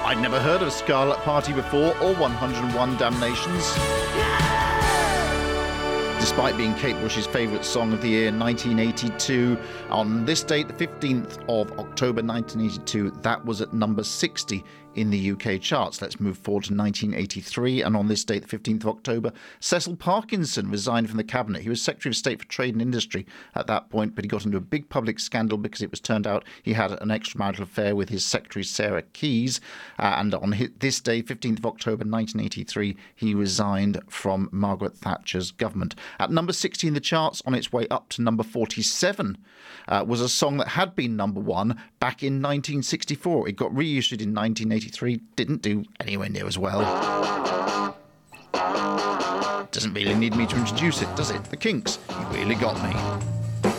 I'd never heard of Scarlet Party before or 101 Damnations. Despite being Kate Bush's favourite song of the year in 1982, on this date, the 15th of October 1982, that was at number 60 in the UK charts. Let's move forward to 1983, and on this date, the 15th of October, Cecil Parkinson resigned from the Cabinet. He was Secretary of State for Trade and Industry at that point, but he got into a big public scandal because it was turned out he had an extramarital affair with his secretary, Sarah Keyes, and on this day, 15th of October 1983, he resigned from Margaret Thatcher's government. At number 60 in the charts, on its way up to number 47, was a song that had been number one back in 1964. It got reissued in 1983, didn't do anywhere near as well. Doesn't really need me to introduce it, does it? The Kinks, You Really Got Me.